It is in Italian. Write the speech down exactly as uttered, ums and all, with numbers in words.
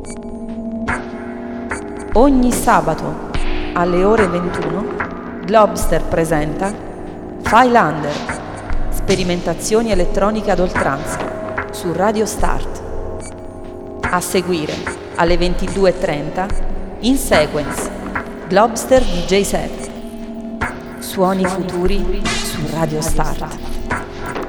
Ogni sabato alle ore ventuno Globster presenta Phylander, sperimentazioni elettroniche ad oltranza su Radio Start. A seguire alle ventidue e trenta In Sequence Globster D J Set. Suoni futuri su Radio Start.